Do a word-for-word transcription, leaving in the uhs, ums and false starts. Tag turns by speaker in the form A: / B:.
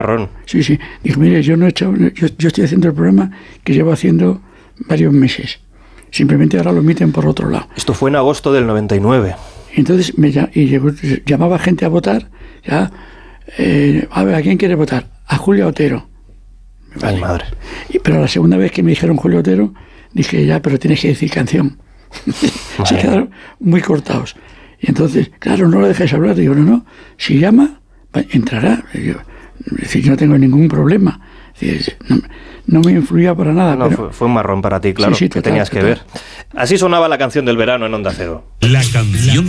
A: Ron.
B: Sí, sí. Dijo, mire, yo no he hecho, yo, yo estoy haciendo el programa que llevo haciendo varios meses. Simplemente ahora lo emiten por otro lado.
A: Esto fue en agosto del noventa y nueve.
B: Entonces me y llegó, llamaba gente a votar. Ya, eh, a ver, ¿a quién quiere votar? A Julia Otero.
A: Vale. Ay, madre.
B: Y, pero la segunda vez que me dijeron Julio Otero, dije, ya, pero tienes que decir canción. Se quedaron muy cortados. Y entonces, claro, no lo dejáis hablar. Digo, no, no, si llama, entrará. Yo, es decir, yo no tengo ningún problema. Es decir, no, no me influía para nada.
A: No,
B: pero...
A: fue, fue un marrón para ti, claro, sí, sí, total, que tenías total. que ver. Así sonaba la canción del verano en Onda Cero.
C: La canción